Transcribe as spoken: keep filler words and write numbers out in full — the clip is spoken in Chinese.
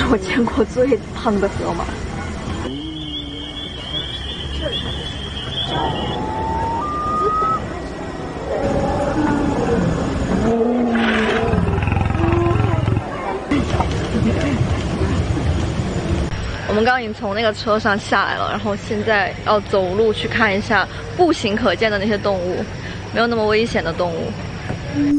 我见过最胖的河马。我们刚刚已经从那个车上下来了，然后现在要走路去看一下步行可见的那些动物，没有那么危险的动物。